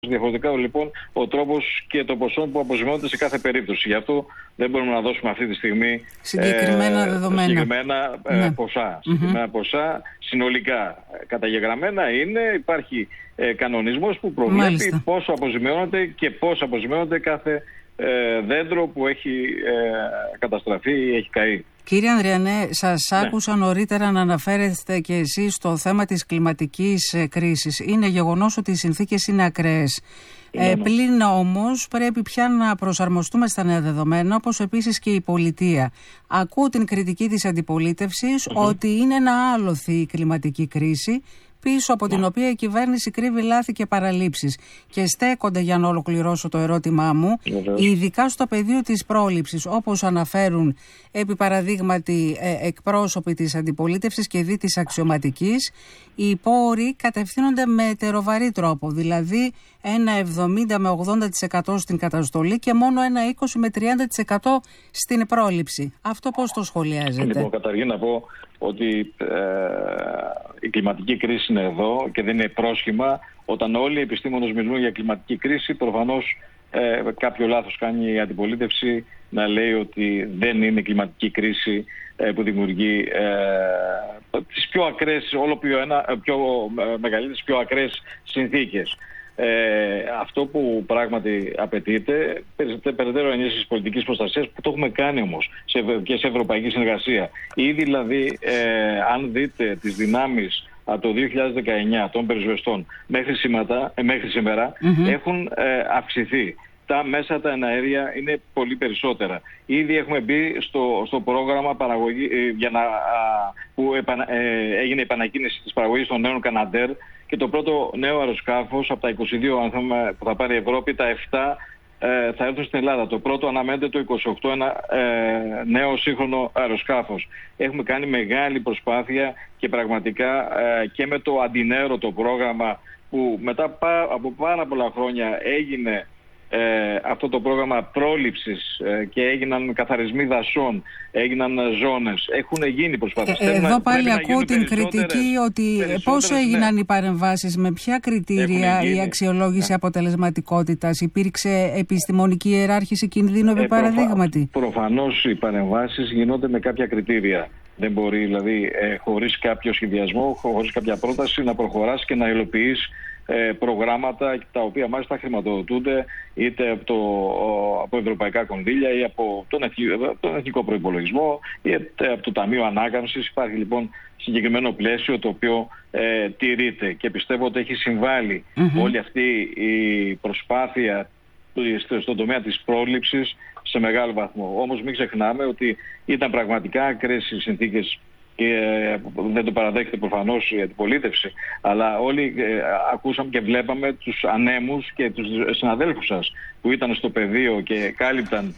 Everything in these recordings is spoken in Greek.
Διαφορετικά λοιπόν ο τρόπος και το ποσό που αποζημιώνεται σε κάθε περίπτωση. Γι' αυτό δεν μπορούμε να δώσουμε αυτή τη στιγμή συγκεκριμένα δεδομένα. Συγκεκριμένα ποσά συνολικά. Καταγεγραμμένα υπάρχει κανονισμός που προβλέπει πόσο αποζημιώνεται και πώς αποζημιώνεται κάθε δέντρο που έχει καταστραφεί ή έχει καεί. Κύριε Ανδριανέ, σας άκουσα νωρίτερα να αναφέρεστε και εσείς στο θέμα της κλιματικής κρίσης. Είναι γεγονός ότι οι συνθήκες είναι ακραίες. Πλην όμως πρέπει πια να προσαρμοστούμε στα νέα δεδομένα, όπως επίσης και η πολιτεία. Ακούω την κριτική της αντιπολίτευσης ότι είναι ένα άλοθη η κλιματική κρίση, πίσω από την οποία η κυβέρνηση κρύβει λάθη και παραλήψεις. Και στέκονται, για να ολοκληρώσω το ερώτημά μου, ειδικά στο πεδίο της πρόληψης, όπως αναφέρουν επί παραδείγματι εκπρόσωποι της αντιπολίτευσης και δι της αξιωματικής, οι πόροι κατευθύνονται με ετεροβαρύ τρόπο, δηλαδή ένα 70 με 80% στην καταστολή και μόνο ένα 20 με 30% στην πρόληψη. Αυτό πώς το σχολιάζετε? Λοιπόν, καταρχήν να πω ότι η κλιματική κρίση είναι εδώ και δεν είναι πρόσχημα. Όταν όλοι οι επιστήμονες μιλούν για κλιματική κρίση, προφανώς κάποιο λάθος κάνει η αντιπολίτευση να λέει ότι δεν είναι κλιματική κρίση που δημιουργεί τις πιο ακραίες, πιο μεγαλύτερες, πιο ακραίες συνθήκες. Αυτό που πράγματι απαιτείται, περαιτέρω ενίσχυση πολιτικής προστασίας, που το έχουμε κάνει όμως και σε ευρωπαϊκή συνεργασία. Ήδη δηλαδή, αν δείτε τις δυνάμεις από το 2019 των πυροσβεστών μέχρι σήμερα, έχουν αυξηθεί. Τα μέσα τα εναέρια είναι πολύ περισσότερα. Ήδη έχουμε μπει στο πρόγραμμα παραγωγή, που έγινε η επανακίνηση της παραγωγής των νέων Καναντέρ, και το πρώτο νέο αεροσκάφος από τα 22 που θα πάρει η Ευρώπη, τα 7 θα έρθουν στην Ελλάδα. Το πρώτο αναμένεται το 28, ένα νέο σύγχρονο αεροσκάφος. Έχουμε κάνει μεγάλη προσπάθεια και πραγματικά και με το αντινέρωτο πρόγραμμα που μετά από πάρα πολλά χρόνια έγινε αυτό το πρόγραμμα πρόληψης και έγιναν καθαρισμοί δασών, έγιναν ζώνες. Έχουν γίνει προσπάθειες. Εδώ πάλι ακούω την κριτική ότι πώς έγιναν οι παρεμβάσεις, με ποια κριτήρια η αξιολόγηση αποτελεσματικότητας? Υπήρξε επιστημονική ιεράρχηση κινδύνου επί παραδείγματι? Προφανώς οι παρεμβάσεις γινόνται με κάποια κριτήρια. Δεν μπορεί δηλαδή χωρίς κάποιο σχεδιασμό, χωρίς κάποια πρόταση να προχωράς και να υλοποιείς προγράμματα τα οποία μάλιστα χρηματοδοτούνται είτε από ευρωπαϊκά κονδύλια ή από τον εθνικό προϋπολογισμό είτε από το Ταμείο Ανάκαμψης. Υπάρχει λοιπόν συγκεκριμένο πλαίσιο το οποίο τηρείται και πιστεύω ότι έχει συμβάλει όλη αυτή η προσπάθεια στον τομέα της πρόληψης σε μεγάλο βαθμό. Όμως μην ξεχνάμε ότι ήταν πραγματικά ακραίες οι συνθήκες και δεν το παραδέχεται προφανώς η αντιπολίτευση, αλλά όλοι ακούσαμε και βλέπαμε τους ανέμους και τους συναδέλφους σας που ήταν στο πεδίο και κάλυπταν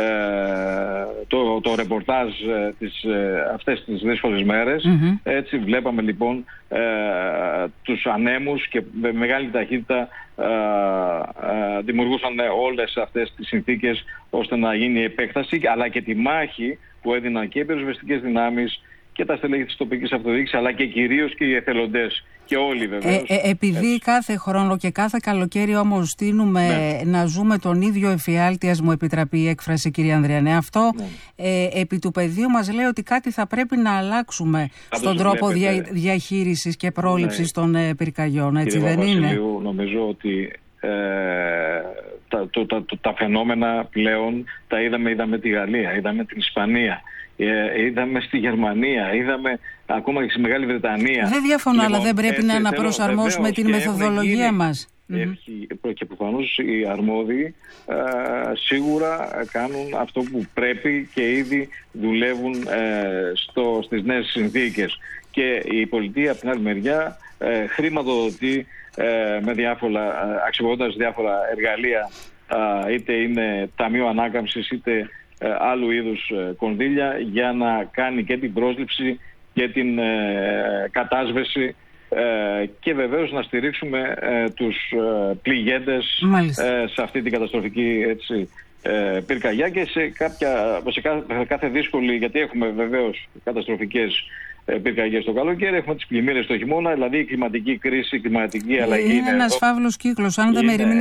το ρεπορτάζ αυτές τις δύσκολες μέρες. Έτσι βλέπαμε λοιπόν τους ανέμους και με μεγάλη ταχύτητα δημιουργούσαν όλες αυτές τις συνθήκες ώστε να γίνει η επέκταση, αλλά και τη μάχη που έδιναν και οι πυροσβεστικές δυνάμεις και τα στελέχη της τοπικής αυτοδιοίκησης, αλλά και κυρίως και οι εθελοντές και όλοι βεβαίως. Επειδή κάθε χρόνο και κάθε καλοκαίρι όμως στείνουμε να ζούμε τον ίδιο εφιάλτη, ας μου επιτραπεί η έκφραση, κύριε Ανδριανέ, αυτό επί του πεδίου μας λέει ότι κάτι θα πρέπει να αλλάξουμε στον τρόπο διαχείρισης και πρόληψης των πυρκαγιών, έτσι δεν είναι? Νομίζω ότι τα φαινόμενα πλέον τα είδαμε τη Γαλλία, είδαμε την Ισπανία, είδαμε στη Γερμανία, είδαμε ακόμα και στη Μεγάλη Βρετανία. Δεν διαφωνώ, αλλά δεν πρέπει να αναπροσαρμόσουμε την μεθοδολογία μας? Και προφανώς οι αρμόδιοι σίγουρα κάνουν αυτό που πρέπει και ήδη δουλεύουν στις νέες συνθήκες. Και η πολιτεία από την άλλη μεριά χρηματοδοτεί αξιοποιώντας διάφορα εργαλεία, είτε είναι Ταμείο Ανάκαμψης είτε άλλου είδους κονδύλια, για να κάνει και την πρόσληψη και την κατάσβεση και βεβαίως να στηρίξουμε τους πληγέντες σε αυτή την καταστροφική πυρκαγιά και σε κάθε δύσκολη, γιατί έχουμε βεβαίως καταστροφικές πυρκαγιές το καλοκαίρι, έχουμε τις πλημμύρες το χειμώνα, δηλαδή η κλιματική κρίση, η κλιματική αλλαγή είναι ένας φαύλος κύκλος. Αν δεν